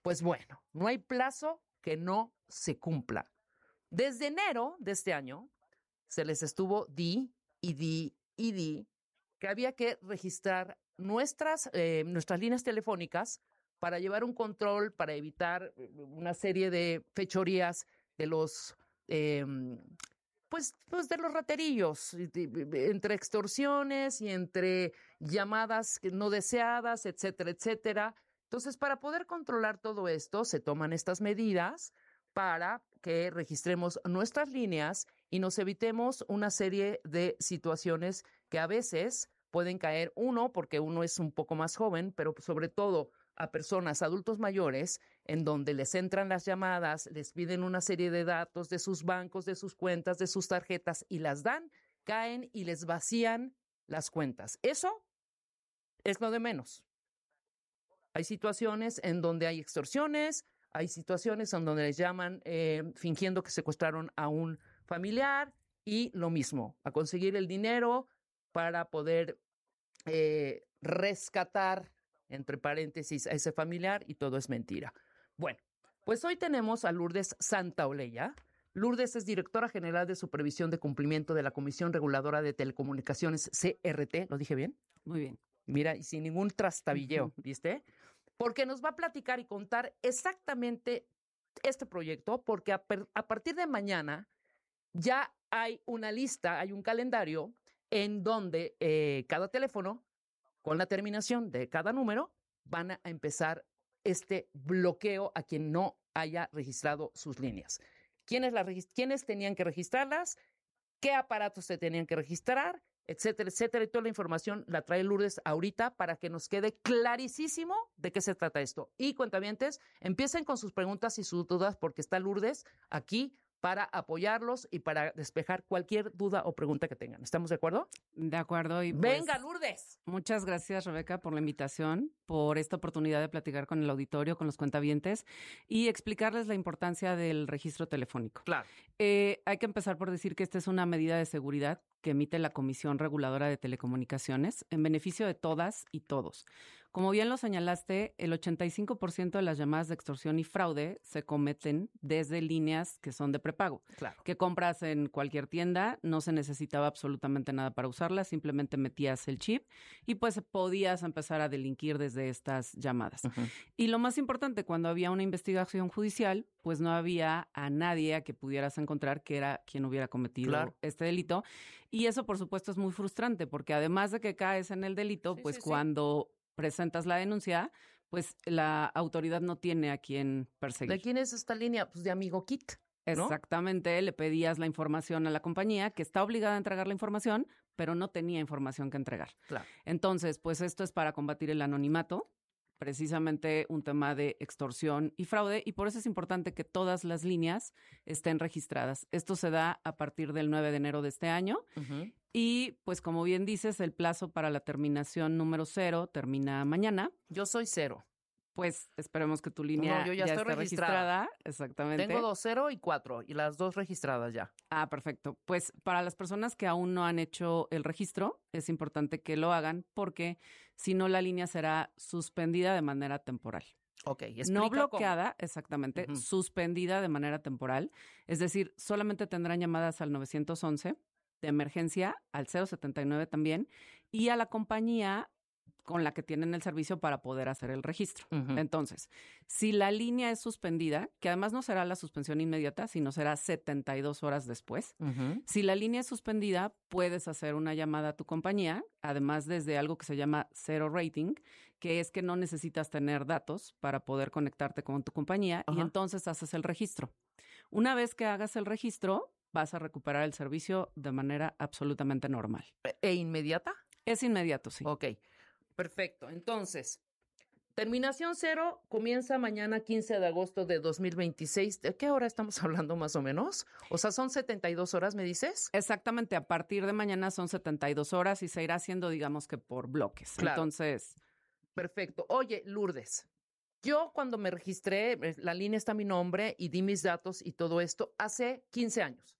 Pues bueno, no hay plazo que no se cumpla. Desde enero de este año se les estuvo di que había que registrar nuestras líneas telefónicas para llevar un control, para evitar una serie de fechorías de los pues de los raterillos, entre extorsiones y entre llamadas no deseadas, etcétera, etcétera. Entonces, para poder controlar todo esto, se toman estas medidas para que registremos nuestras líneas y nos evitemos una serie de situaciones que a veces pueden caer porque uno es un poco más joven, pero sobre todo a personas, adultos mayores, en donde les entran las llamadas, les piden una serie de datos de sus bancos, de sus cuentas, de sus tarjetas y las dan, caen y les vacían las cuentas. Eso es lo de menos. Hay situaciones en donde hay extorsiones, hay situaciones en donde les llaman fingiendo que secuestraron a un familiar y lo mismo, a conseguir el dinero para poder rescatar, entre paréntesis, a ese familiar y todo es mentira. Bueno, pues hoy tenemos a Lourdes Santaolalla. Lourdes es directora general de Supervisión de Cumplimiento de la Comisión Reguladora de Telecomunicaciones, CRT. ¿Lo dije bien? Muy bien. Mira, y sin ningún trastabilleo, ¿viste? Porque nos va a platicar y contar exactamente este proyecto, porque a partir de mañana ya hay una lista, hay un calendario en donde cada teléfono, con la terminación de cada número, van a empezar este bloqueo a quien no haya registrado sus líneas. ¿Quiénes tenían que registrarlas? ¿Qué aparatos se tenían que registrar? Etcétera, etcétera. Y toda la información la trae Lourdes ahorita para que nos quede clarísimo de qué se trata esto. Y cuentavientes, empiecen con sus preguntas y sus dudas porque está Lourdes aquí para apoyarlos y para despejar cualquier duda o pregunta que tengan. ¿Estamos de acuerdo? De acuerdo. Y ¡venga, Lourdes! Muchas gracias, Rebeca, por la invitación, por esta oportunidad de platicar con el auditorio, con los cuentavientes y explicarles la importancia del registro telefónico. Claro. Hay que empezar por decir que esta es una medida de seguridad que emite la Comisión Reguladora de Telecomunicaciones en beneficio de todas y todos. Como bien lo señalaste, el 85% de las llamadas de extorsión y fraude se cometen desde líneas que son de prepago. Claro. Que compras en cualquier tienda, no se necesitaba absolutamente nada para usarlas, simplemente metías el chip y pues podías empezar a delinquir desde estas llamadas. Uh-huh. Y lo más importante, cuando había una investigación judicial, pues no había a nadie a que pudieras encontrar que era quien hubiera cometido este delito. Y eso, por supuesto, es muy frustrante porque además de que caes en el delito, cuando presentas la denuncia, pues la autoridad no tiene a quién perseguir. ¿De quién es esta línea? Pues de Amigo Kit, ¿no? Exactamente, le pedías la información a la compañía que está obligada a entregar la información, pero no tenía información que entregar. Claro. Entonces, pues esto es para combatir el anonimato, precisamente un tema de extorsión y fraude, y por eso es importante que todas las líneas estén registradas. Esto se da a partir del 9 de enero de este año. Uh-huh. Y pues como bien dices, el plazo para la terminación número 0 termina mañana. Yo soy 0. Pues esperemos que tu línea ya esté estoy registrada. Exactamente. Tengo 2, 0 y 4 y las 2 registradas ya. Ah, perfecto. Pues para las personas que aún no han hecho el registro, es importante que lo hagan porque si no la línea será suspendida de manera temporal. Ok, no bloqueada, exactamente, uh-huh. Suspendida de manera temporal. Es decir, solamente tendrán llamadas al 911 de emergencia, al 079 también, y a la compañía con la que tienen el servicio para poder hacer el registro. Uh-huh. Entonces, si la línea es suspendida, que además no será la suspensión inmediata, sino será 72 horas después, uh-huh. Si la línea es suspendida, puedes hacer una llamada a tu compañía, además desde algo que se llama Zero Rating, que es que no necesitas tener datos para poder conectarte con tu compañía, uh-huh. Y entonces haces el registro. Una vez que hagas el registro, vas a recuperar el servicio de manera absolutamente normal. ¿E inmediata? Es inmediato, sí. Ok, perfecto. Entonces, terminación 0 comienza mañana 15 de agosto de 2026. ¿De qué hora estamos hablando más o menos? O sea, ¿son 72 horas, me dices? Exactamente, a partir de mañana son 72 horas y se irá haciendo, digamos que por bloques. Claro. Entonces. Perfecto. Oye, Lourdes, yo cuando me registré, la línea está mi nombre y di mis datos y todo esto hace 15 años.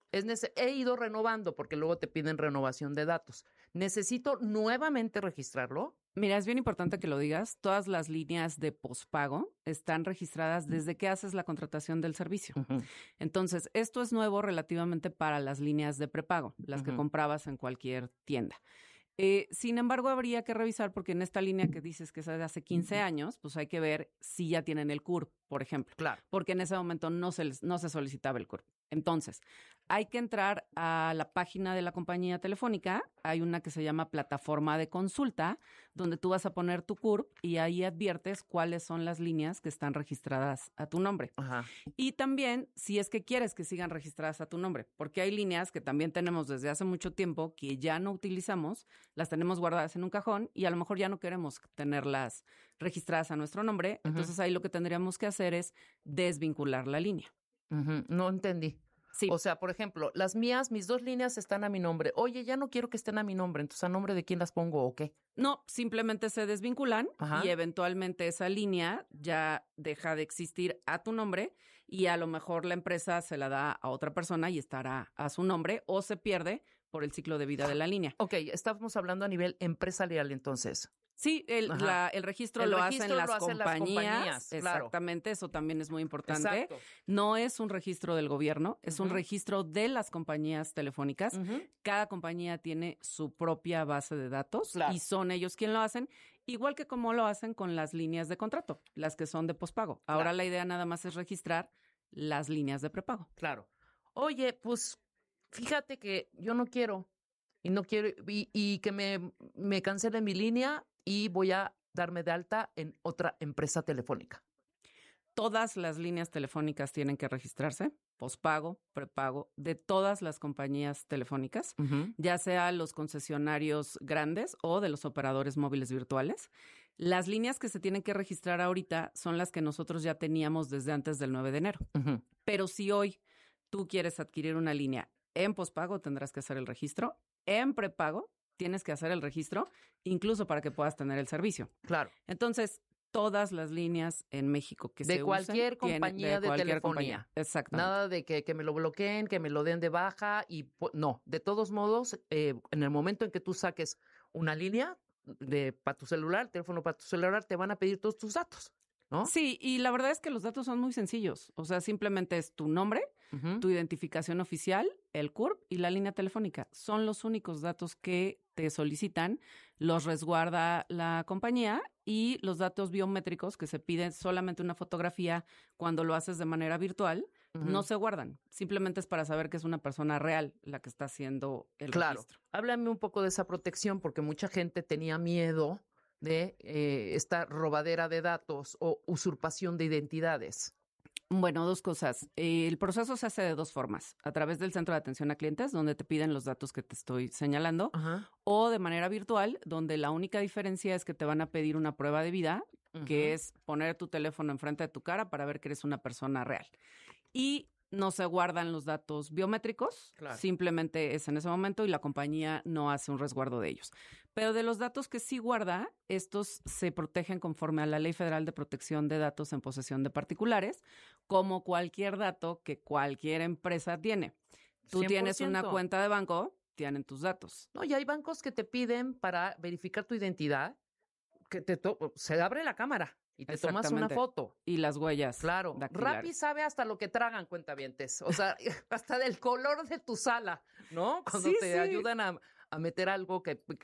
He ido renovando porque luego te piden renovación de datos. ¿Necesito nuevamente registrarlo? Mira, es bien importante que lo digas. Todas las líneas de pospago están registradas desde que haces la contratación del servicio. Entonces, esto es nuevo relativamente para las líneas de prepago, las que comprabas en cualquier tienda. Sin embargo, habría que revisar porque en esta línea que dices que es de hace 15 años, pues hay que ver si ya tienen el CURP, por ejemplo. Claro. Porque en ese momento no se solicitaba el CURP. Entonces, hay que entrar a la página de la compañía telefónica. Hay una que se llama plataforma de consulta, donde tú vas a poner tu CURP y ahí adviertes cuáles son las líneas que están registradas a tu nombre. Ajá. Y también, si es que quieres que sigan registradas a tu nombre, porque hay líneas que también tenemos desde hace mucho tiempo que ya no utilizamos, las tenemos guardadas en un cajón y a lo mejor ya no queremos tenerlas registradas a nuestro nombre. Entonces, ahí lo que tendríamos que hacer es desvincular la línea. No entendí. Sí. O sea, por ejemplo, mis 2 líneas están a mi nombre. Oye, ya no quiero que estén a mi nombre. Entonces, ¿a nombre de quién las pongo o qué? No, simplemente se desvinculan Ajá. y eventualmente esa línea ya deja de existir a tu nombre y a lo mejor la empresa se la da a otra persona y estará a su nombre o se pierde por el ciclo de vida de la línea. Ok, estamos hablando a nivel empresarial entonces. Sí, el registro lo hacen las compañías. Claro. Exactamente, eso también es muy importante. Exacto. No es un registro del gobierno, es un registro de las compañías telefónicas. Cada compañía tiene su propia base de datos y son ellos quienes lo hacen, igual que como lo hacen con las líneas de contrato, las que son de pospago. Ahora la idea nada más es registrar las líneas de prepago. Claro. Oye, pues fíjate que yo no quiero y que me cancelen mi línea y voy a darme de alta en otra empresa telefónica. Todas las líneas telefónicas tienen que registrarse, pospago, prepago, de todas las compañías telefónicas, ya sea los concesionarios grandes o de los operadores móviles virtuales. Las líneas que se tienen que registrar ahorita son las que nosotros ya teníamos desde antes del 9 de enero. Pero si hoy tú quieres adquirir una línea en pospago, tendrás que hacer el registro. En prepago, tienes que hacer el registro, incluso para que puedas tener el servicio. Claro. Entonces, todas las líneas en México que se usen. De cualquier compañía de telefonía. Exactamente. Nada de que me lo bloqueen, que me lo den de baja no. De todos modos, en el momento en que tú saques una línea para tu celular, teléfono para tu celular, te van a pedir todos tus datos, ¿no? Sí, y la verdad es que los datos son muy sencillos. O sea, simplemente es tu nombre, tu identificación oficial, el CURP y la línea telefónica. Son los únicos datos que te solicitan, los resguarda la compañía y los datos biométricos que se piden solamente una fotografía cuando lo haces de manera virtual, no se guardan. Simplemente es para saber que es una persona real la que está haciendo el registro. Háblame un poco de esa protección porque mucha gente tenía miedo de esta robadera de datos o usurpación de identidades. Bueno, 2 cosas. El proceso se hace de 2 formas. A través del centro de atención a clientes, donde te piden los datos que te estoy señalando, o de manera virtual, donde la única diferencia es que te van a pedir una prueba de vida, que es poner tu teléfono enfrente de tu cara para ver que eres una persona real. Y no se guardan los datos biométricos, simplemente es en ese momento y la compañía no hace un resguardo de ellos. Pero de los datos que sí guarda, estos se protegen conforme a la Ley Federal de Protección de Datos en Posesión de Particulares, como cualquier dato que cualquier empresa tiene. Tú 100%. Tienes una cuenta de banco, tienen tus datos. No, y hay bancos que te piden para verificar tu identidad, que se abre la cámara. Y te tomas una foto. Y las huellas. Claro. Rappi sabe hasta lo que tragan, cuentavientes. O sea, hasta del color de tu sala, ¿no? Cuando te ayudan a meter algo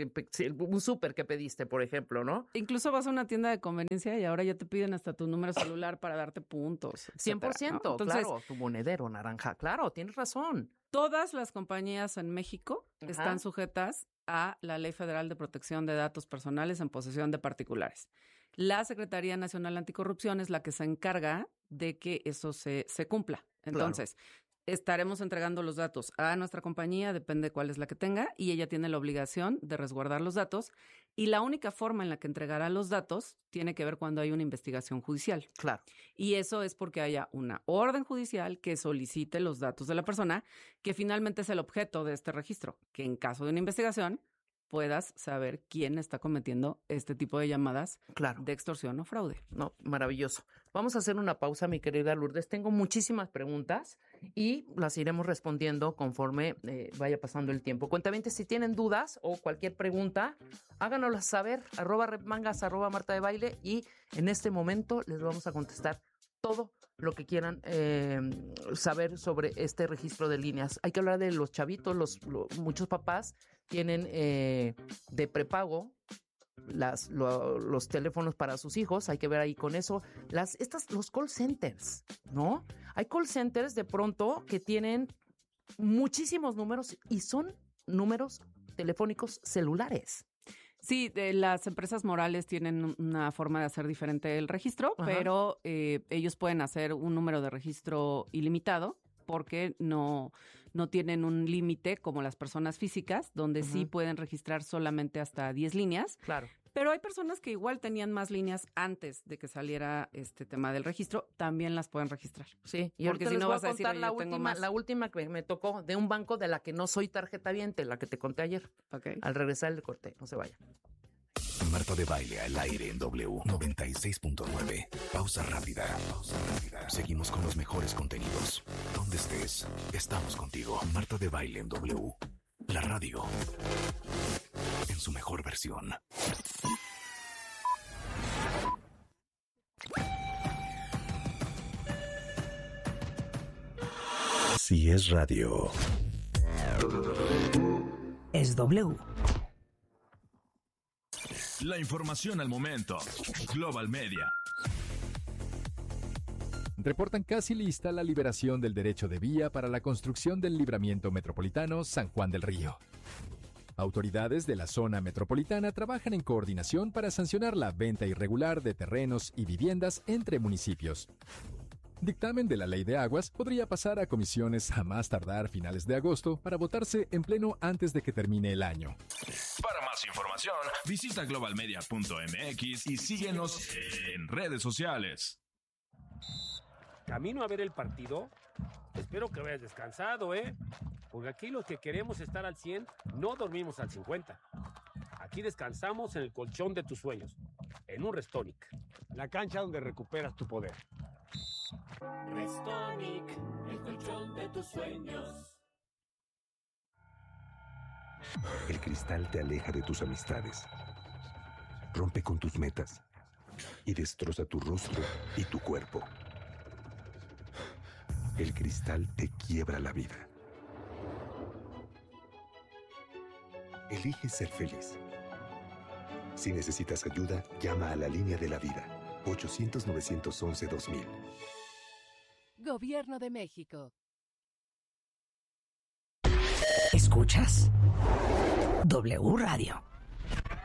un súper que pediste, por ejemplo, ¿no? Incluso vas a una tienda de conveniencia y ahora ya te piden hasta tu número celular para darte puntos. 100%, ¿no? Entonces, claro, tu monedero naranja. Claro, tienes razón. Todas las compañías en México están sujetas a la Ley Federal de Protección de Datos Personales en Posesión de Particulares. La Secretaría Nacional Anticorrupción es la que se encarga de que eso se cumpla. Entonces, estaremos entregando los datos a nuestra compañía, depende cuál es la que tenga, y ella tiene la obligación de resguardar los datos. Y la única forma en la que entregará los datos tiene que ver cuando hay una investigación judicial. Claro. Y eso es porque haya una orden judicial que solicite los datos de la persona, que finalmente es el objeto de este registro, que en caso de una investigación puedas saber quién está cometiendo este tipo de llamadas de extorsión o fraude. No, maravilloso. Vamos a hacer una pausa, mi querida Lourdes. Tengo muchísimas preguntas y las iremos respondiendo conforme vaya pasando el tiempo. Cuentavientes, si tienen dudas o cualquier pregunta, háganoslas saber, @repmangas, @Marta de Baile, y en este momento les vamos a contestar todo lo que quieran saber sobre este registro de líneas. Hay que hablar de los chavitos, muchos papás tienen de prepago los teléfonos para sus hijos. Hay que ver ahí con eso. Los call centers, ¿no? Hay call centers de pronto que tienen muchísimos números y son números telefónicos celulares. Sí, las empresas morales tienen una forma de hacer diferente el registro, ajá, pero ellos pueden hacer un número de registro ilimitado porque no tienen un límite como las personas físicas, donde sí pueden registrar solamente hasta 10 líneas. Claro. Pero hay personas que igual tenían más líneas antes de que saliera este tema del registro, también las pueden registrar. Sí, y porque si no vas a decir, la última que me tocó de un banco de la que no soy tarjetaviente, la que te conté ayer. Okay. Al regresar el corte, no se vaya. Marta de Baile al aire en W 96.9. Pausa rápida. Seguimos con los mejores contenidos. Donde estés, estamos contigo. Marta de Baile en W. La radio en su mejor versión. Si es radio, es W. La información al momento. Global Media. Reportan casi lista la liberación del derecho de vía para la construcción del libramiento metropolitano San Juan del Río. Autoridades de la zona metropolitana trabajan en coordinación para sancionar la venta irregular de terrenos y viviendas entre municipios. Dictamen de la Ley de Aguas podría pasar a comisiones a más tardar finales de agosto para votarse en pleno antes de que termine el año. Para más información, visita globalmedia.mx y síguenos en redes sociales. Camino a ver el partido. Espero que hayas descansado, porque aquí los que queremos estar al 100 no dormimos al 50. Aquí descansamos en el colchón de tus sueños, en un Restonic, la cancha donde recuperas tu poder. Restonic, el colchón de tus sueños. el cristal te aleja de tus amistades, rompe con tus metas y destroza tu rostro y tu cuerpo. El cristal te quiebra la vida. Elige ser feliz. Si necesitas ayuda, llama a la línea de la vida, 800-911-2000. Gobierno de México. ¿Escuchas? W Radio.